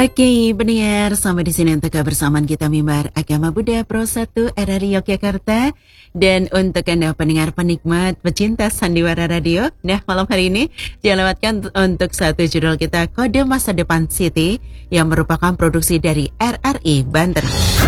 Oke, pendengar, sampai di sini untuk kebersamaan kita Mimbar Agama Buddha Pro 1 RRI Yogyakarta. Dan untuk Anda pendengar penikmat pecinta Sandiwara Radio, nah malam hari ini jangan lewatkan untuk satu judul kita Kode Masa Depan City yang merupakan produksi dari RRI Banten.